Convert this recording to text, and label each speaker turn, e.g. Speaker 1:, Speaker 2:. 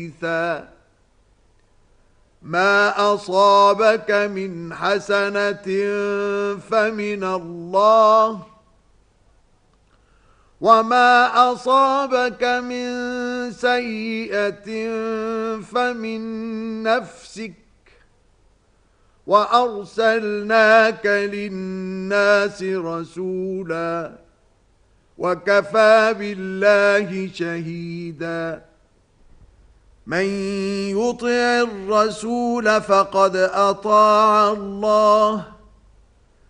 Speaker 1: ما أصابك من حسنة فمن الله وما أصابك من سيئة فمن نفسك وأرسلناك للناس رسولا وكفى بالله شهيدا من يطع الرسول فقد أطاع الله